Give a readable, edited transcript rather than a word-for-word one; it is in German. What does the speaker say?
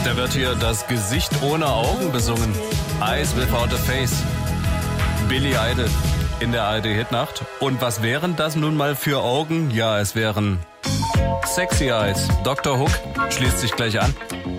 Da wird hier das Gesicht ohne Augen besungen. Eyes Without a Face. Billy Idol in der ARD-Hitnacht. Und was wären das nun mal für Augen? Ja, es wären Sexy Eyes. Dr. Hook schließt sich gleich an.